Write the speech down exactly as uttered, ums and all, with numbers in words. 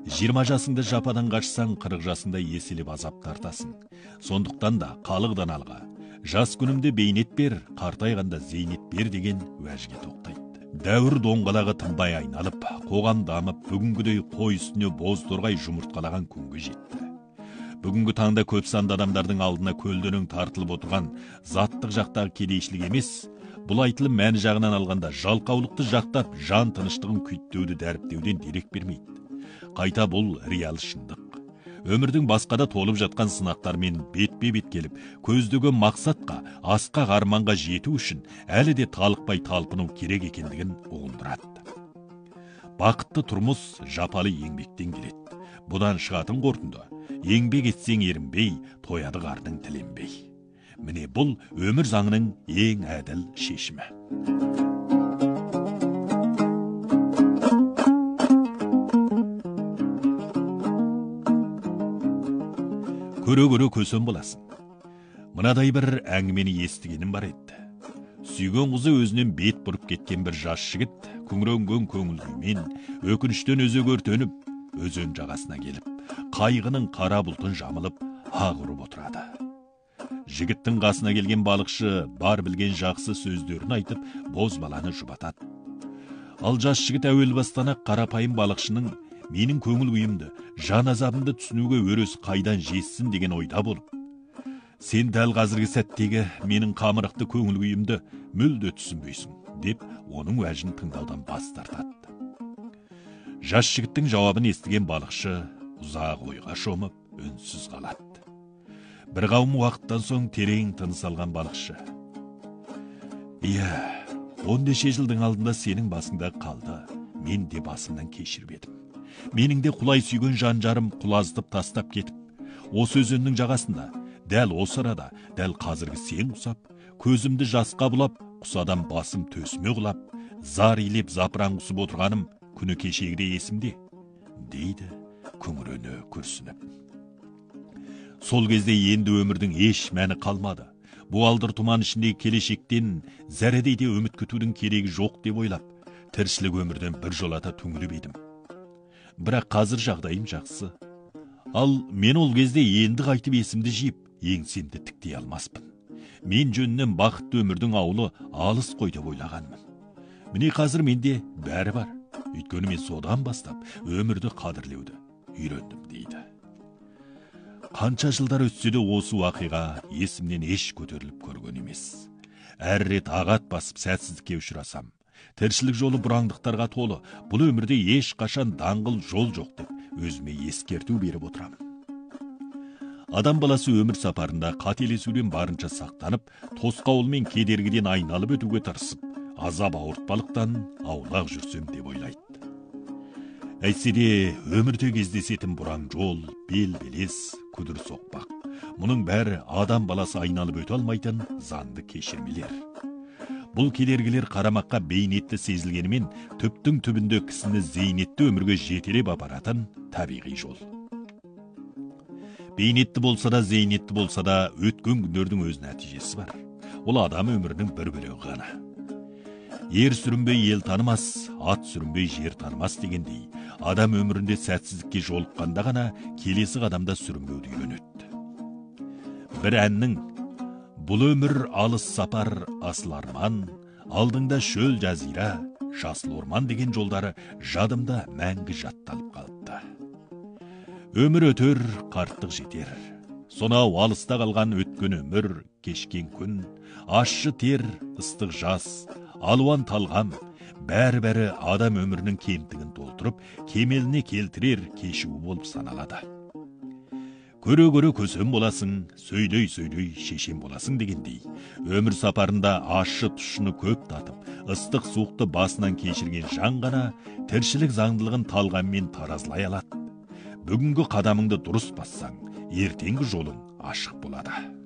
жиырма жасыңда жападан қашсаң, қырық жасыңда еселеп азап тартасың. Сондықтан да қалығдан алға, жас күнімде бейнет бер, қартайғанда зейнет бер деген уәжге тоқтайды. Дәуір доңғалағы тынбай айналып, қоғам дамып, бүгінгідей қой үстіне боз торғай жұмыртқалаған күнге жетті. Бүгінгі таңда көп санды адамдардың алдына көлденең тартылып отырған заттық жақтағы кедейшілік емес, бұл айтылым мәні жағынан алғанда жалқаулықты жақтап, жан тыныштығын күйттеуді дәріптеуден дерек бермейді. Қайта бұл реал шындық. Өмірдің басқада толып жатқан сынақтармен бетпе-бет келіп, көздегі мақсатқа, асқақ арманға жету үшін әлі де талықпай талпыну керек екендігін ұғындырады. Бақытты тұрмыс жапалы еңбектен келеді. Бұдан шығатын қорытынды: еңбек етсең ерінбей, тояды қардың тіленбей. Міне бұл өмір заңының ең әділ шешімі. Көре-көре көсем боласың. Мынадай бір әңгімені естігенім бар еді. Сүйген қызы өзінен бет бұрып кеткен бір жас жігіт күңіренген көңіл күймен, өкініштен өзек өртеніп, өзен жағасына келіп, қайғының қара бұлтын жамылып, ақ ұрып отырады. Жігіттің қасына келген балықшы бар білген жақсы сөздерін айтып, бозбаланы жұбатады. Ал жас жігіт әуел бастан-ақ қарапайым балықшының менің көңіл күйімді, жан азабымды түсінуге өрес қайдан жетсін деген ойда болып, сен дәл қазіргі сәттегі менің қамырықты көңіл күйімді мүлде түсінбейсің, деп оның уәжін тыңдаудан бас тартады. Жас жігіттің жауабын естіген балықшы ұзақ ойға шомып, үнсіз қалады. Бір қауым уақыттан соң терең тыныс алған балықшы: «Иә, он неше жылдың алдында сенің басыңда қалды, мен де басымнан кешіріп едім. Менің де құлай сүйген жан-жарым құлазытып тастап кетіп, осы өзеннің жағасында, дәл осы арада, дәл қазіргі сен құсап, көзімді жасқа бұлап, құсадан басым төсіме құлап, зар илеп запыран құсып отырғаным күні кешегіде есімде», дейді күңірене күрсініп. Сол кезде енді өмірдің еш мәні қалмады. Бұл алдыр тұман ішіндегі келешектен зәредей де үміт күтудің керегі жоқ деп ойлап, тіршілік өмірден бір жолата түңіліп едім. Бірақ қазір жағдайым жақсы. Ал мен ол кезде енді қайтып есімді жиып, еңсемді тіктей алмаспын. Мен жөнінен бақытты өмірдің аулы алыс қой деп ойлағанмын. Міне қазір менде бәрі бар. Өйткені мен содан бастап өмірді қадірлеуді үйрендім, дейді. Қанша жылдар өтсе де осы уақиға есімнен еш көтеріліп көрген емес. Әр рет ағат басып сәтсіздікке ұшырасам, тіршілік жолы бұраңдықтарға толы, бұл өмірде еш қашан даңғыл жол жоқ деп өзіме ескерту беріп отырамын. Адам баласы өмір сапарында қателесуден барынша сақтанып, тосқауыл мен кедергіден айналып өтуге тырысып, азап ауыртпалықтан аулақ жүрсем деп ойлайды. Әйтсе де өмірде кездесетін бұраң жол, бел-белес, күдір соқпақ. Мұның бәрі адам баласы айналып өте алмайтын заңды кешірмелер. Бұл кедергілер қарамаққа бейнетті сезілгенімен, түптің түбінде кісіні зейнетті өмірге жетелеп апаратын табиғи жол. Бейнетті болса да, зейнетті болса да, өткен күндердің өз нәтижесі бар. Ол адам өмірінің бір бөлігі ғана. Ер сүрінбей ел танымас, ат сүрінбей жер танымас дегендей, адам өмірінде сәтсіздікке жолыққанда ғана келесі қадамда сүрінбеуді үйренеді. Бір әннің «Бұл өмір алыс сапар, асыл арман, алдыңда шөл жазира, жасыл орман» деген жолдары жадымда мәңгі жатталып қалыпты. Өмір өтер, қарттық жетер. Сонау алыста қалған өткен өмір, кешкен күн, ащы тер, ыстық жас, алуан талғам, бәрі-бәрі адам өмірінің кемтігін толтырып, кемеліне келтірер кешуі болып саналады. Көре-көре көсем боласың, сөйлей-сөйлей шешен боласың дегендей, өмір сапарында ащы тұшыны көп татып, ыстық суықты басынан кешірген жан ғана тіршілік заңдылығын талғаммен таразылай алады. Бүгінгі қадамыңды дұрыс бассаң, ертеңгі жолың ашық болады.